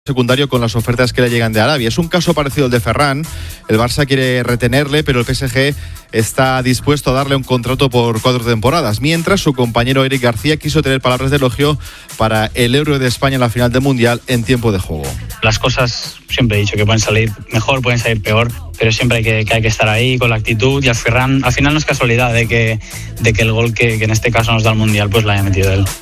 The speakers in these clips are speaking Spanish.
secundario con las ofertas que le llegan de Arabia. Es un caso parecido al de Ferran. El Barça quiere retenerle, pero el PSG está dispuesto a darle un contrato por 4 temporadas, mientras su compañero Eric García quiso tener palabras de elogio para el Euro de España en la final del Mundial en tiempo de juego. Las cosas, siempre he dicho que pueden salir mejor, pueden salir peor, pero siempre hay que estar ahí con la actitud, y al final no es casualidad de que el gol que en este caso nos da el Mundial pues lo haya metido él.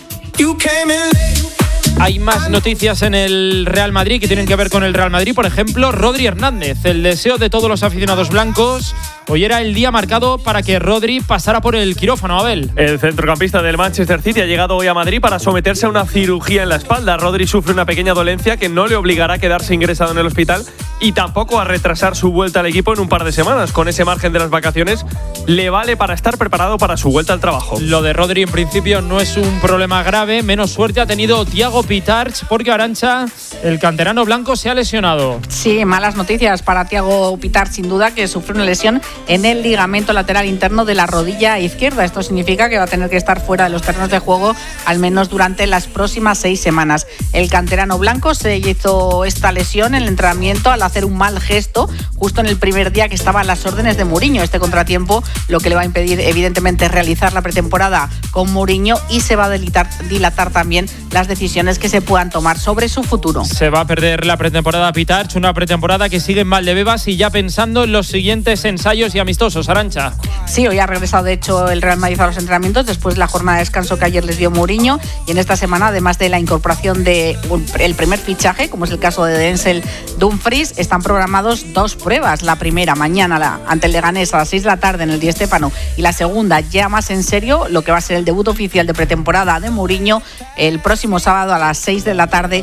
Hay más noticias en el Real Madrid que tienen que ver con el Real Madrid. Por ejemplo, Rodri Hernández. El deseo de todos los aficionados blancos. Hoy era el día marcado para que Rodri pasara por el quirófano, Abel. El centrocampista del Manchester City ha llegado hoy a Madrid para someterse a una cirugía en la espalda. Rodri sufre una pequeña dolencia que no le obligará a quedarse ingresado en el hospital y tampoco a retrasar su vuelta al equipo en un par de semanas. Con ese margen de las vacaciones le vale para estar preparado para su vuelta al trabajo. Lo de Rodri en principio no es un problema grave. Menos suerte ha tenido Thiago Pitarch, porque Arantxa, el canterano blanco, se ha lesionado. Sí, malas noticias para Thiago Pitarch, sin duda, que sufrió una lesión en el ligamento lateral interno de la rodilla izquierda. Esto significa que va a tener que estar fuera de los terrenos de juego al menos durante las próximas 6 semanas. El canterano blanco se hizo esta lesión en el entrenamiento al hacer un mal gesto justo en el primer día que estaba a las órdenes de Mourinho. Este contratiempo lo que le va a impedir evidentemente realizar la pretemporada con Mourinho, y se va a dilatar también las decisiones que se puedan tomar sobre su futuro. Se va a perder la pretemporada Pitarch, una pretemporada que sigue en Valdebebas y ya pensando en los siguientes ensayos y amistosos. Arantxa. Sí, hoy ha regresado de hecho el Real Madrid a los entrenamientos después de la jornada de descanso que ayer les dio Mourinho, y en esta semana, además de la incorporación de el primer fichaje, como es el caso de Denzel Dumfries, están programados 2 pruebas. La primera mañana ante el Leganés a las 6 de la tarde en el Di Stéfano, y la segunda ya más en serio, lo que va a ser el debut oficial de pretemporada de Mourinho el próximo sábado a las 7 de la tarde,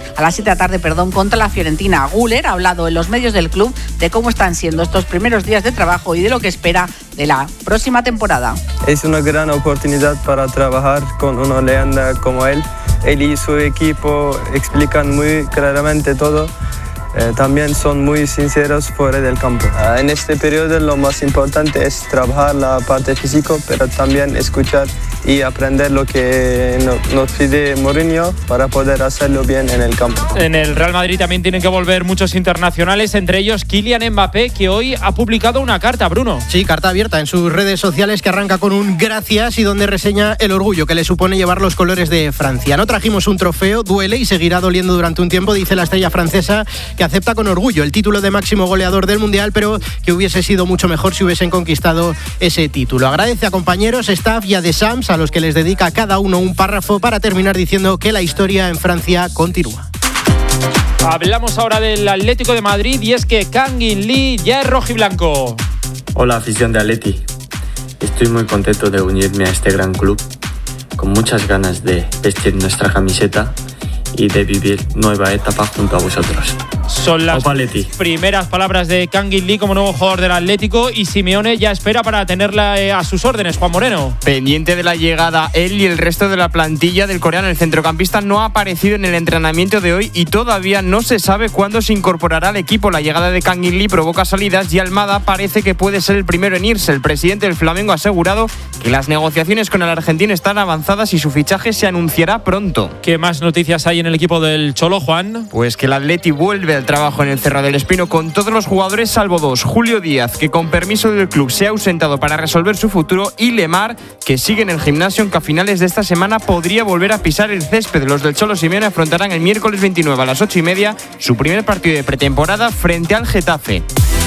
contra la Fiorentina. Güler ha hablado en los medios del club de cómo están siendo estos primeros días de trabajo y de lo que espera de la próxima temporada. Es una gran oportunidad para trabajar con una leyenda como él. Él y su equipo explican muy claramente todo. También son muy sinceros fuera del campo. En este periodo lo más importante es trabajar la parte física, pero también escuchar y aprender lo que nos pide Mourinho para poder hacerlo bien en el campo. En el Real Madrid también tienen que volver muchos internacionales, entre ellos Kylian Mbappé, que hoy ha publicado una carta, Bruno. Sí, carta abierta en sus redes sociales que arranca con un gracias y donde reseña el orgullo que le supone llevar los colores de Francia. No trajimos un trofeo, duele y seguirá doliendo durante un tiempo, dice la estrella francesa, que acepta con orgullo el título de máximo goleador del Mundial, pero que hubiese sido mucho mejor si hubiesen conquistado ese título. Agradece a compañeros, staff y a Deschamps, a los que les dedica cada uno un párrafo, para terminar diciendo que la historia en Francia continúa. Hablamos ahora del Atlético de Madrid, y es que Kangin Lee ya es rojiblanco. Hola, afición de Atleti. Estoy muy contento de unirme a este gran club, con muchas ganas de vestir nuestra camiseta y de vivir nueva etapa junto a vosotros. Son las primeras palabras de Kangin Lee como nuevo jugador del Atlético, y Simeone ya espera para tenerla a sus órdenes. Juan Moreno. Pendiente de la llegada, él y el resto de la plantilla del coreano. El centrocampista no ha aparecido en el entrenamiento de hoy y todavía no se sabe cuándo se incorporará al equipo. La llegada de Kangin Lee provoca salidas y Almada parece que puede ser el primero en irse. El presidente del Flamengo ha asegurado que las negociaciones con el argentino están avanzadas y su fichaje se anunciará pronto. ¿Qué más noticias hay en el equipo del Cholo, Juan? Pues que el Atleti vuelve al trabajo en el Cerro del Espino con todos los jugadores salvo 2. Julio Díaz, que con permiso del club se ha ausentado para resolver su futuro, y Lemar, que sigue en el gimnasio, aunque a finales de esta semana podría volver a pisar el césped. Los del Cholo Simeone afrontarán el miércoles 29 a las 8:30 su primer partido de pretemporada frente al Getafe.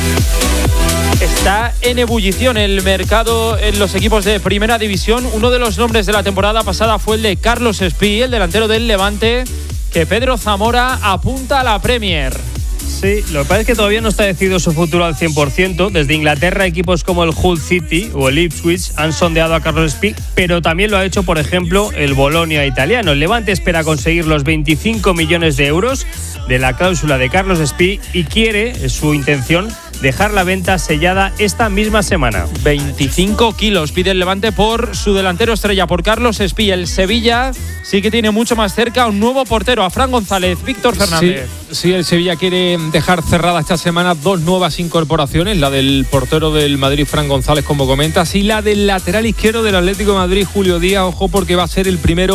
Está en ebullición el mercado en los equipos de Primera División. Uno de los nombres de la temporada pasada fue el de Carlos Espí, el delantero del Levante, que Pedro Zamora apunta a la Premier. Sí, lo que pasa es que todavía no está decidido su futuro al 100%. Desde Inglaterra, equipos como el Hull City o el Ipswich han sondeado a Carlos Espí, pero también lo ha hecho, por ejemplo, el Bolonia italiano. El Levante espera conseguir los 25 millones de euros de la cláusula de Carlos Espí y quiere, es su intención, dejar la venta sellada esta misma semana. 25 kilos pide el Levante por su delantero estrella, por Carlos Espí. El Sevilla sí que tiene mucho más cerca a un nuevo portero, a Fran González. Víctor Fernández. Sí, el Sevilla quiere dejar cerrada esta semana 2 nuevas incorporaciones, la del portero del Madrid, Fran González, como comentas, y la del lateral izquierdo del Atlético de Madrid, Julio Díaz. Ojo, porque va a ser el primero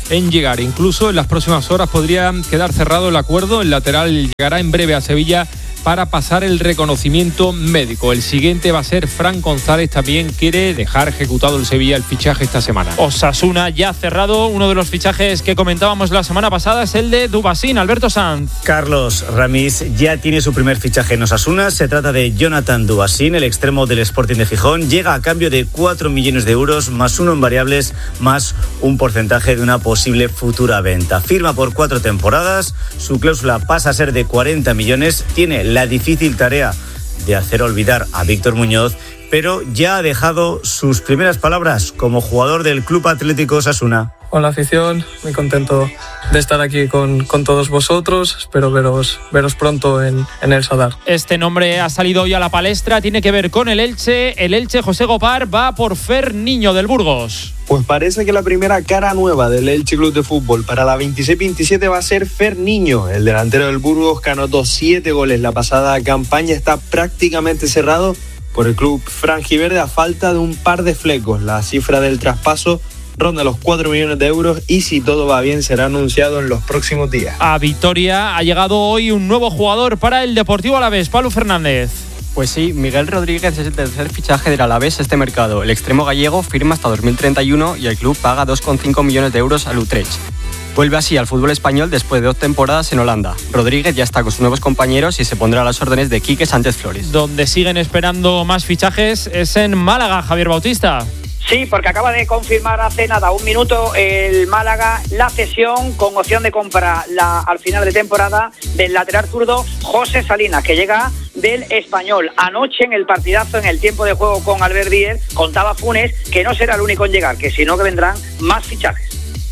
en llegar. Incluso en las próximas horas podría quedar cerrado el acuerdo. El lateral llegará en breve a Sevilla para pasar el reconocimiento médico. El siguiente va a ser Fran González. También quiere dejar ejecutado el Sevilla el fichaje esta semana. Osasuna ya cerrado. Uno de los fichajes que comentábamos la semana pasada es el de Dubasín. Alberto Sanz. Carlos Ramis ya tiene su primer fichaje en Osasuna. Se trata de Jonathan Dubasín, el extremo del Sporting de Gijón. Llega a cambio de 4 millones de euros, más uno en variables, más un porcentaje de una posible futura venta. Firma por 4 temporadas. Su cláusula pasa a ser de 40 millones. Tiene la difícil tarea de hacer olvidar a Víctor Muñoz, pero ya ha dejado sus primeras palabras como jugador del Club Atlético Osasuna. Hola afición, muy contento de estar aquí con todos vosotros. Espero veros pronto en el Sadar. Este nombre ha salido hoy a la palestra, tiene que ver con el Elche. El Elche, José Gopar, va por Fer Niño del Burgos. Pues parece que la primera cara nueva del Elche Club de Fútbol para la 26-27 va a ser Fer Niño, el delantero del Burgos que anotó 7 goles la pasada campaña. Está prácticamente cerrado por el club franjiverde a falta de un par de flecos. La cifra del traspaso ronda los 4 millones de euros y si todo va bien será anunciado en los próximos días. A Vitoria ha llegado hoy un nuevo jugador para el Deportivo Alavés, Pablo Fernández. Pues sí, Miguel Rodríguez es el tercer fichaje del Alavés este mercado. El extremo gallego firma hasta 2031 y el club paga 2,5 millones de euros al Utrecht. Vuelve así al fútbol español después de 2 temporadas en Holanda. Rodríguez ya está con sus nuevos compañeros y se pondrá a las órdenes de Quique Sánchez Flores. Donde siguen esperando más fichajes es en Málaga, Javier Bautista. Sí, porque acaba de confirmar hace nada, un minuto, el Málaga la cesión con opción de compra al final de temporada del lateral zurdo José Salinas, que llega del Español. Anoche en el partidazo, en el tiempo de juego con Albert Díez, contaba Funes que no será el único en llegar, que sino que vendrán más fichajes.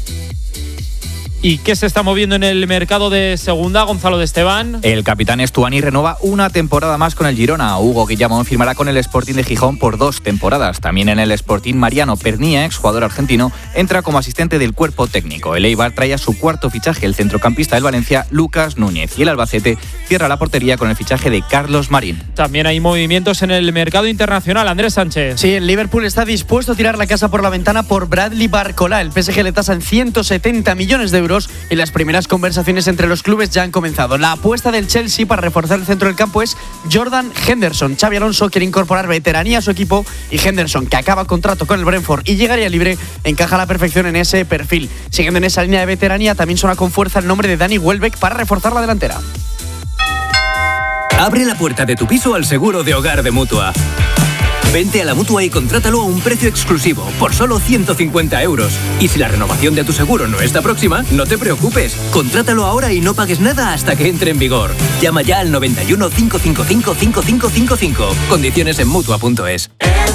¿Y qué se está moviendo en el mercado de segunda, Gonzalo de Esteban? El capitán Estuani renueva una temporada más con el Girona. Hugo Guillamón firmará con el Sporting de Gijón por 2 temporadas. También en el Sporting, Mariano Pernia, exjugador argentino, entra como asistente del cuerpo técnico. El Eibar trae a su cuarto fichaje, el centrocampista del Valencia, Lucas Núñez. Y el Albacete cierra la portería con el fichaje de Carlos Marín. También hay movimientos en el mercado internacional. Andrés Sánchez. Sí, el Liverpool está dispuesto a tirar la casa por la ventana por Bradley Barcola. El PSG le tasa en 170 millones de euros y las primeras conversaciones entre los clubes ya han comenzado. La apuesta del Chelsea para reforzar el centro del campo es Jordan Henderson. Xabi Alonso quiere incorporar veteranía a su equipo y Henderson, que acaba contrato con el Brentford y llegaría libre, encaja a la perfección en ese perfil. Siguiendo en esa línea de veteranía, también suena con fuerza el nombre de Dani Welbeck para reforzar la delantera. Abre la puerta de tu piso al seguro de hogar de Mutua. Vente a la Mutua y contrátalo a un precio exclusivo, por solo 150 euros. Y si la renovación de tu seguro no está próxima, no te preocupes. Contrátalo ahora y no pagues nada hasta que entre en vigor. Llama ya al 91 555 5555. Condiciones en Mutua.es.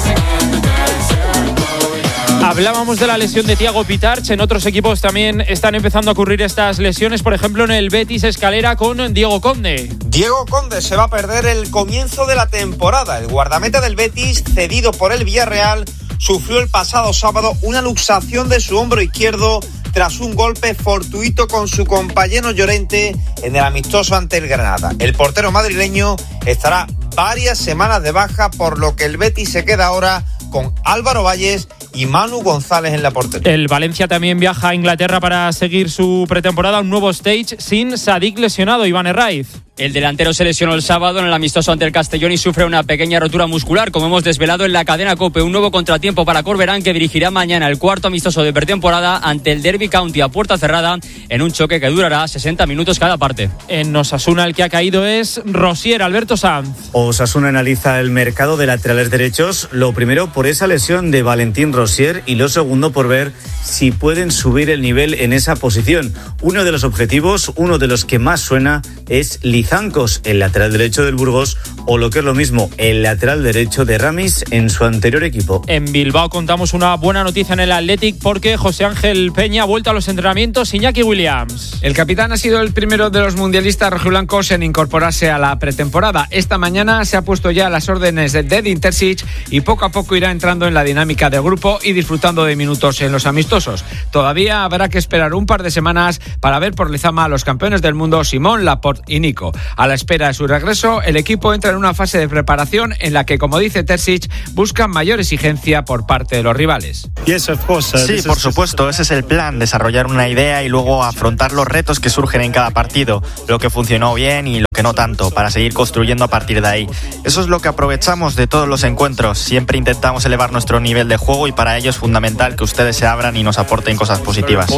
Hablábamos de la lesión de Thiago Pitarch. En otros equipos también están empezando a ocurrir estas lesiones. Por ejemplo, en el Betis Escalera con Diego Conde. Diego Conde se va a perder el comienzo de la temporada. El guardameta del Betis, cedido por el Villarreal, sufrió el pasado sábado una luxación de su hombro izquierdo tras un golpe fortuito con su compañero Llorente en el amistoso ante el Granada. El portero madrileño estará varias semanas de baja, por lo que el Betis se queda ahora con Álvaro Valles y Manu González en la portería. El Valencia también viaja a Inglaterra para seguir su pretemporada, un nuevo stage sin Sadik lesionado. Iván Herraiz. El delantero se lesionó el sábado en el amistoso ante el Castellón y sufre una pequeña rotura muscular, como hemos desvelado en la cadena COPE. Un nuevo contratiempo para Corberán, que dirigirá mañana el cuarto amistoso de pretemporada ante el Derby County a puerta cerrada, en un choque que durará 60 minutos cada parte. En Osasuna el que ha caído es Rosier. Alberto Sanz. Osasuna analiza el mercado de laterales derechos, lo primero por esa lesión de Valentín Rosier y lo segundo por ver si pueden subir el nivel en esa posición. Uno de los objetivos, uno de los que más suena, es Lizancos, el lateral derecho del Burgos, o lo que es lo mismo, el lateral derecho de Ramis en su anterior equipo. En Bilbao contamos una buena noticia en el Athletic, porque José Ángel Peña ha vuelto a los entrenamientos. Iñaki Williams. El capitán ha sido el primero de los mundialistas rojiblancos en incorporarse a la pretemporada. Esta mañana se ha puesto ya a las órdenes de Edin Terzic y poco a poco irá entrando en la dinámica del grupo y disfrutando de minutos en los amistosos. Todavía habrá que esperar un par de semanas para ver por Lezama a los campeones del mundo Simón, Laporte y Nico. A la espera de su regreso, el equipo entra en una fase de preparación en la que, como dice Terzic, buscan mayor exigencia por parte de los rivales. Sí, por supuesto, ese es el plan, desarrollar una idea y luego afrontar los retos que surgen en cada partido, lo que funcionó bien y lo que no tanto, para seguir construyendo a partir de ahí. Eso es lo que aprovechamos de todos los encuentros, siempre intentamos elevar nuestro nivel de juego y para ello es fundamental que ustedes se abran y nos aporten cosas positivas.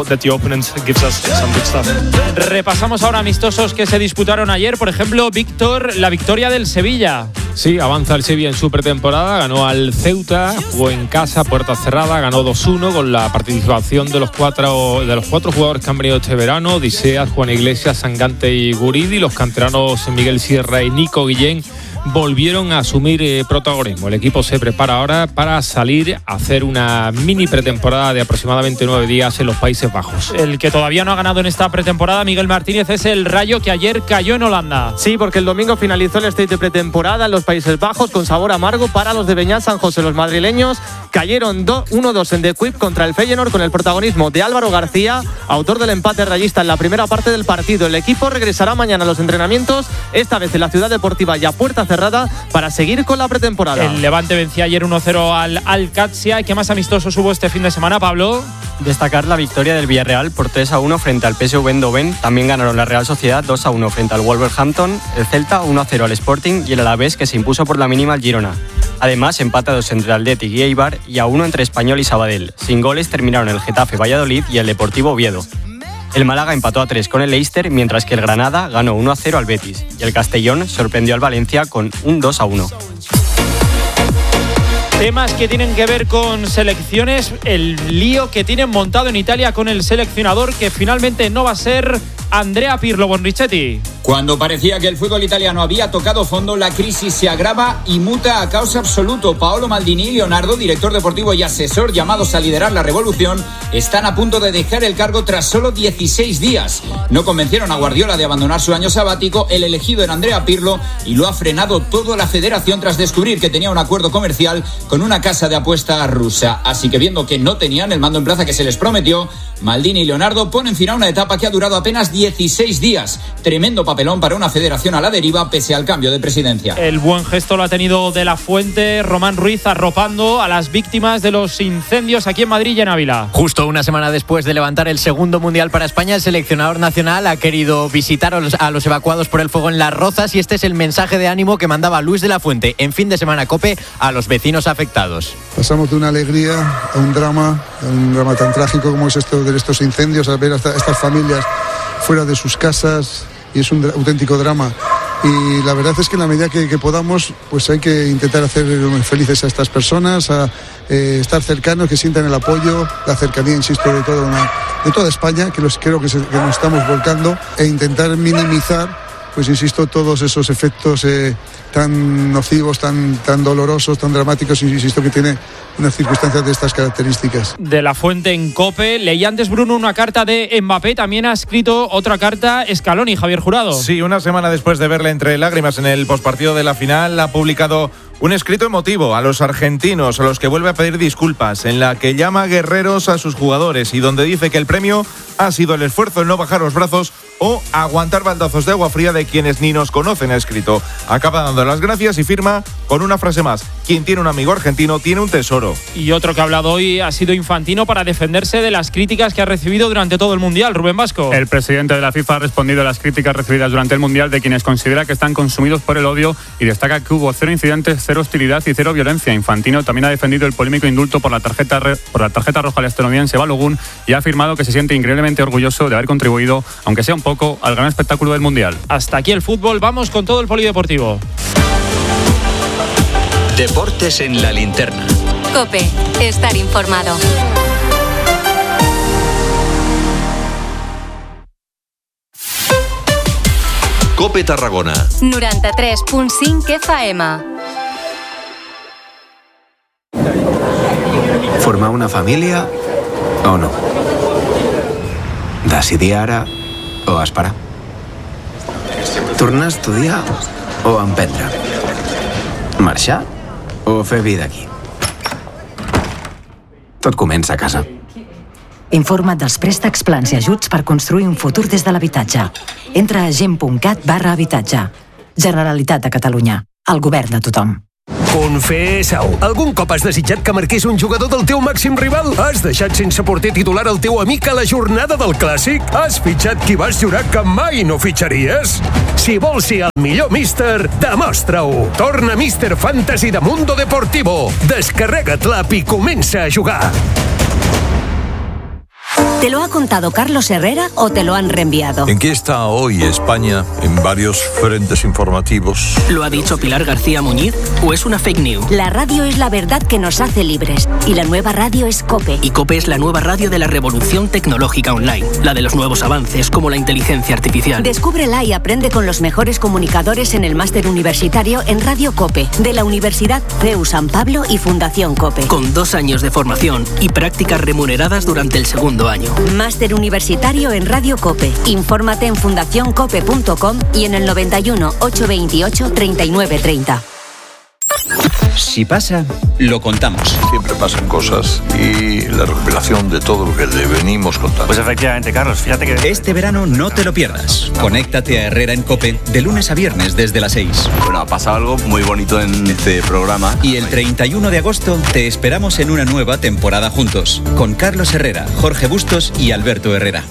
Repasamos ahora amistosos que se disputaron ayer, por ejemplo, Víctor, la victoria del Sevilla. Sí, avanza el Sevilla en su pretemporada, ganó al Ceuta, jugó en casa, puerta cerrada, ganó 2-1 con la participación de los cuatro jugadores que han venido este verano, Odiseas, Juan Iglesias, Sangante y Guridi. Los canteranos Miguel Sierra y Nico Guillén volvieron a asumir protagonismo. El equipo se prepara ahora para salir a hacer una mini pretemporada de aproximadamente 9 días en los Países Bajos. El que todavía no ha ganado en esta pretemporada, Miguel Martínez, es el Rayo, que ayer cayó en Holanda. Sí, porque el domingo finalizó el stage de pretemporada en los Países Bajos con sabor amargo para los de Beñat San José. Los madrileños cayeron 1-2 en The Quick contra el Feyenoord con el protagonismo de Álvaro García, autor del empate rayista en la primera parte del partido. El equipo regresará mañana a los entrenamientos, esta vez en la Ciudad Deportiva y a puerta cerrada, para seguir con la pretemporada. El Levante vencía ayer 1-0 al Al-Qadsia. ¿Qué más amistosos hubo este fin de semana, Pablo? Destacar la victoria del Villarreal por 3-1 frente al PSV Eindhoven. También ganaron la Real Sociedad 2-1 frente al Wolverhampton, el Celta 1-0 al Sporting y el Alavés, que se impuso por la mínima al Girona. Además, empatados entre Athletic y Eibar y a 1 entre Español y Sabadell. Sin goles terminaron el Getafe Valladolid y el Deportivo Oviedo. El Málaga empató a 3 con el Leicester, mientras que el Granada ganó 1-0 al Betis. Y el Castellón sorprendió al Valencia con un 2-1. Temas que tienen que ver con selecciones, el lío que tienen montado en Italia con el seleccionador, que finalmente no va a ser Andrea Pirlo. Bonrichetti. Cuando parecía que el fútbol italiano había tocado fondo, la crisis se agrava y muta a caos absoluto. Paolo Maldini y Leonardo, director deportivo y asesor llamados a liderar la revolución, están a punto de dejar el cargo tras solo 16 días. No convencieron a Guardiola de abandonar su año sabático, el elegido era Andrea Pirlo y lo ha frenado todo la federación tras descubrir que tenía un acuerdo comercial con una casa de apuesta rusa. Así que viendo que no tenían el mando en plaza que se les prometió, Maldini y Leonardo ponen fin a una etapa que ha durado apenas 16 días. Tremendo papelón para una federación a la deriva pese al cambio de presidencia. El buen gesto lo ha tenido De la Fuente, Román Ruiz, arropando a las víctimas de los incendios aquí en Madrid y en Ávila. Justo una semana después de levantar el segundo mundial para España, el seleccionador nacional ha querido visitar a los evacuados por el fuego en Las Rozas, y este es el mensaje de ánimo que mandaba Luis De la Fuente en Fin de Semana COPE a los vecinos afectados. Pasamos de una alegría a un drama tan trágico como es esto de estos incendios, a ver a estas familias fuera de sus casas, y es un auténtico drama. Y la verdad es que en la medida que podamos, pues hay que intentar hacer felices a estas personas, a estar cercanos, que sientan el apoyo, la cercanía, insisto, de toda España, que creo que nos estamos volcando, e intentar minimizar, pues insisto, todos esos efectos tan nocivos, tan dolorosos, tan dramáticos, insisto, que tiene unas circunstancias de estas características. De la Fuente en COPE. Leí antes, Bruno, una carta de Mbappé. También ha escrito otra carta Scaloni, Javier Jurado. Sí, una semana después de verle entre lágrimas en el postpartido de la final, ha publicado un escrito emotivo a los argentinos, a los que vuelve a pedir disculpas, en la que llama guerreros a sus jugadores y donde dice que el premio ha sido el esfuerzo en no bajar los brazos o aguantar baldazos de agua fría de quienes ni nos conocen, ha escrito. Acaba dando las gracias y firma con una frase más: quien tiene un amigo argentino tiene un tesoro. Y otro que ha hablado hoy ha sido Infantino para defenderse de las críticas que ha recibido durante todo el Mundial. Rubén Vasco. El presidente de la FIFA ha respondido a las críticas recibidas durante el Mundial de quienes considera que están consumidos por el odio, y destaca que hubo 0 incidentes, 0 hostilidad y 0 violencia. Infantino también ha defendido el polémico indulto por la tarjeta roja al estadounidense Balogun y ha afirmado que se siente increíblemente orgulloso de haber contribuido, aunque sea un poco, al gran espectáculo del Mundial. Hasta aquí el fútbol, vamos con todo el polideportivo. Deportes en la linterna. COPE, estar informado. COPE Tarragona. 93.5 FM. Formar una família o no? Decidir ara o esperar? Tornar a estudiar o emprendre? Marxar o fer vida aquí? Tot comença a casa. Informa't dels préstecs, plans i ajuts per construir un futur des de l'habitatge. Entra a gent.cat/habitatge. Generalitat de Catalunya. El govern de tothom. Confessa-ho. Algun cop has desitjat que marqués un jugador del teu màxim rival? Has deixat sense porter titular el teu amic a la jornada del Clàssic? Has fitxat qui vas jurar que mai no fitxaries? Si vols ser el millor míster, demostra-ho. Torna Míster Fantasy de Mundo Deportivo. Descarrega't l'app i comença a jugar. ¿Te lo ha contado Carlos Herrera o te lo han reenviado? ¿En qué está hoy España en varios frentes informativos? ¿Lo ha dicho Pilar García Muñiz o es una fake news? La radio es la verdad que nos hace libres y la nueva radio es COPE. Y COPE es la nueva radio de la revolución tecnológica online, la de los nuevos avances como la inteligencia artificial. Descúbrela y aprende con los mejores comunicadores en el máster universitario en Radio COPE, de la Universidad CEU San Pablo y Fundación COPE. Con 2 años de formación y prácticas remuneradas durante el segundo año. Máster universitario en Radio COPE. Infórmate en fundacioncope.com y en el 91 828 3930. Si pasa, lo contamos. Siempre pasan cosas y la recopilación de todo lo que le venimos contando. Pues efectivamente, Carlos, fíjate que... Este verano no te lo pierdas. Conéctate a Herrera en COPE de lunes a viernes desde las 6. Bueno, ha pasado algo muy bonito en este programa. Y el 31 de agosto te esperamos en una nueva temporada juntos. Con Carlos Herrera, Jorge Bustos y Alberto Herrera.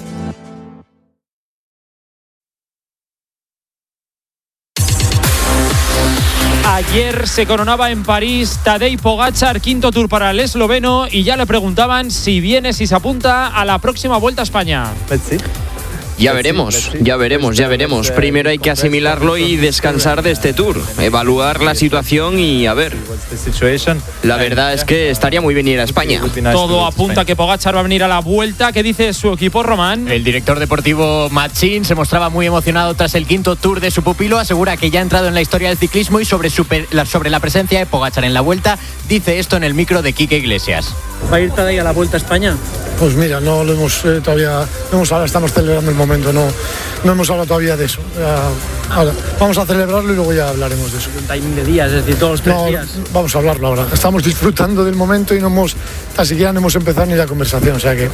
Ayer se coronaba en París Tadej Pogačar, quinto Tour para el esloveno, y ya le preguntaban si viene, si se apunta a la próxima Vuelta a España. Ya veremos. Primero hay que asimilarlo y descansar de este Tour, evaluar la situación y a ver. La verdad es que estaría muy bien ir a España. Todo apunta a que Pogačar va a venir a la Vuelta. ¿Qué dice su equipo, Román? El director deportivo Machín se mostraba muy emocionado tras el quinto Tour de su pupilo. Asegura que ya ha entrado en la historia del ciclismo y sobre la presencia de Pogačar en la Vuelta dice esto en el micro de Quique Iglesias. ¿Va a ir Tadej a la Vuelta a España? Pues mira, no lo hemos todavía, no hemos hablado, estamos celebrando el momento, no hemos hablado todavía de eso. Ahora, vamos a celebrarlo y luego ya hablaremos de eso. 30 días, es decir, todos los 3 días. Vamos a hablarlo ahora. Estamos disfrutando del momento y hasta siquiera no hemos empezado ni la conversación, o sea que...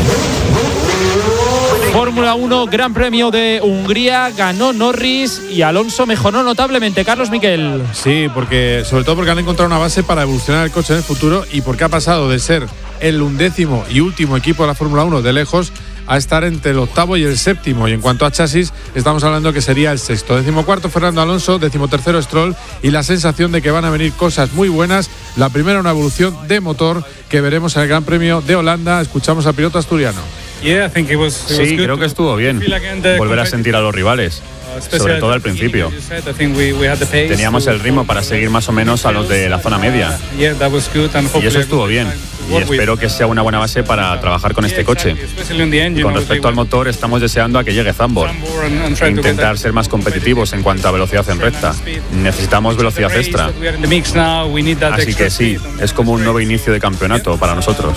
Fórmula 1, Gran Premio de Hungría, ganó Norris y Alonso mejoró notablemente. Carlos Miquel. Sí, sobre todo porque han encontrado una base para evolucionar el coche en el futuro y porque ha pasado de ser el 11º y último equipo de la Fórmula 1 de lejos a estar entre el 8º y el 7º. Y en cuanto a chasis, estamos hablando que sería el 6º. 14º Fernando Alonso, 13º Stroll, y la sensación de que van a venir cosas muy buenas. La primera, una evolución de motor que veremos en el Gran Premio de Holanda. Escuchamos al piloto asturiano. Sí, creo que estuvo bien volver a sentir a los rivales, sobre todo al principio. Teníamos el ritmo para seguir más o menos a los de la zona media y eso estuvo bien. Y espero que sea una buena base para trabajar con este coche. Con respecto al motor, estamos deseando a que llegue Zandvoort e intentar ser más competitivos en cuanto a velocidad en recta. Necesitamos velocidad extra. Así que sí, es como un nuevo inicio de campeonato para nosotros.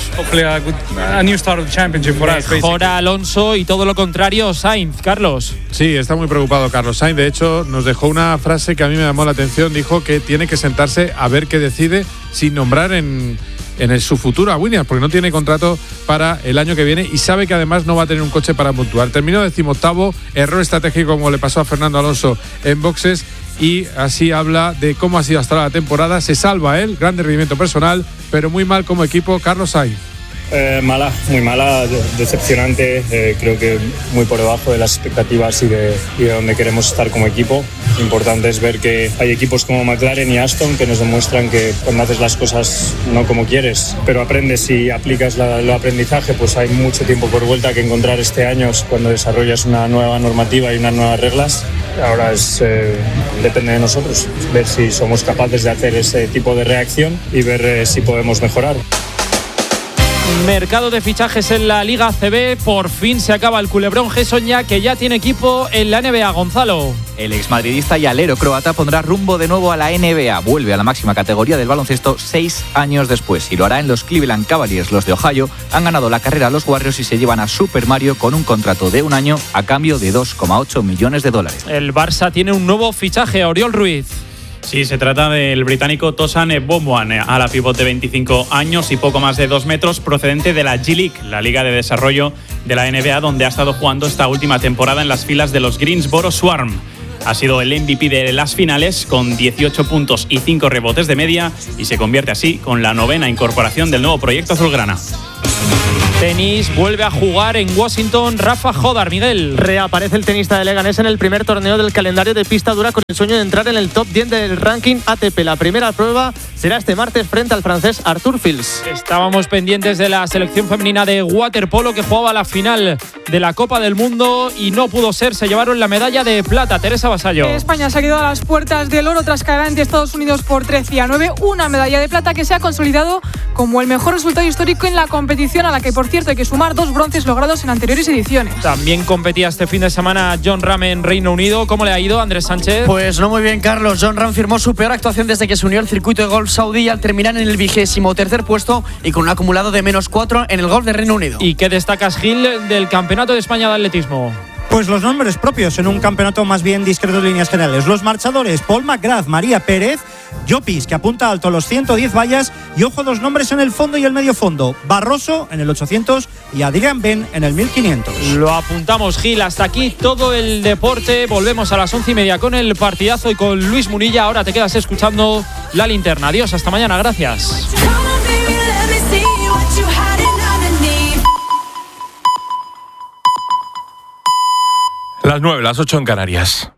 Mejora Alonso y todo lo contrario Sainz. Carlos. Sí, está muy preocupado Carlos Sainz. De hecho, nos dejó una frase que a mí me llamó la atención. Dijo que tiene que sentarse a ver qué decide sin nombrar en su futuro a Williams, porque no tiene contrato para el año que viene y sabe que además no va a tener un coche para puntuar. Terminó 18º, error estratégico como le pasó a Fernando Alonso en boxes, y así habla de cómo ha sido hasta ahora la temporada. Se salva él, gran rendimiento personal, pero muy mal como equipo Carlos Sainz. Muy mala, decepcionante, creo que muy por debajo de las expectativas y de donde queremos estar como equipo. Importante es ver que hay equipos como McLaren y Aston que nos demuestran que cuando haces las cosas no como quieres, pero aprendes y aplicas el aprendizaje, pues hay mucho tiempo por vuelta que encontrar este año cuando desarrollas una nueva normativa y unas nuevas reglas. Ahora depende de nosotros, ver si somos capaces de hacer ese tipo de reacción y ver si podemos mejorar. Mercado de fichajes en la Liga ACB. Por fin se acaba el culebrón Gessoña, que ya tiene equipo en la NBA. Gonzalo. El exmadridista y alero croata pondrá rumbo de nuevo a la NBA. Vuelve a la máxima categoría del baloncesto 6 años después y lo hará en los Cleveland Cavaliers. Los de Ohio han ganado la carrera a los Warriors y se llevan a Super Mario con un contrato de 1 año a cambio de $2,8 millones. El Barça tiene un nuevo fichaje, Oriol Ruiz. Sí, se trata del británico Tosan Ebomwan, ala pívot de 25 años y poco más de 2 metros, procedente de la G-League, la liga de desarrollo de la NBA, donde ha estado jugando esta última temporada en las filas de los Greensboro Swarm. ha sido el MVP de las finales con 18 puntos y 5 rebotes de media y se convierte así con la 9ª incorporación del nuevo proyecto azulgrana. Tenis, vuelve a jugar en Washington Rafa Jodar, Miguel. Reaparece el tenista de Leganés en el primer torneo del calendario de pista dura con el sueño de entrar en el top 10 del ranking ATP. La primera prueba será este martes frente al francés Arthur Fils. Estábamos pendientes de la selección femenina de waterpolo que jugaba la final de la Copa del Mundo y no pudo ser. Se llevaron la medalla de plata. Teresa Vasallo. España se ha quedado a las puertas del oro tras caer ante Estados Unidos por 13-9. Una medalla de plata que se ha consolidado como el mejor resultado histórico en la competición, a la que por cierto hay que sumar 2 bronces logrados en anteriores ediciones. También competía este fin de semana John Ram en Reino Unido. ¿Cómo le ha ido, Andrés Sánchez? Pues no muy bien, Carlos. John Ram firmó su peor actuación desde que se unió al circuito de golf saudí al terminar en el 23º puesto y con un acumulado de -4 en el golf de Reino Unido. ¿Y qué destacas, Gil, del Campeonato de España de Atletismo? Pues los nombres propios en un campeonato más bien discreto en líneas generales. Los marchadores: Paul McGrath, María Pérez, Llopis, que apunta alto a los 110 vallas, y ojo, 2 nombres en el fondo y el medio fondo: Barroso en el 800 y Adrián Ben en el 1500. Lo apuntamos, Gil. Hasta aquí todo el deporte. Volvemos a las 11:30 con el partidazo y con Luis Munilla. Ahora te quedas escuchando La Linterna. Adiós, hasta mañana, gracias. Las 9, las 8 en Canarias.